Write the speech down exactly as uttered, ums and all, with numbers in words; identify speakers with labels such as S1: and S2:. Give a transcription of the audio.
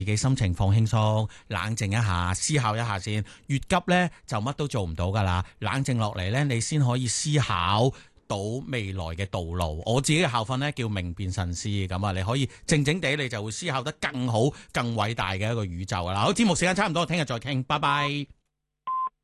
S1: 自己心情放輕鬆，冷靜一下，思考一下先。越急呢，就乜都做唔到噶啦，冷靜落嚟呢，你先可以思考到未來嘅道路。我自己嘅校訓呢，叫明辨慎思，咁啊，你可以靜靜地，你就會思考得更好、更偉大嘅一個宇宙噶啦。好，節目時間差唔多，聽日再傾，拜拜。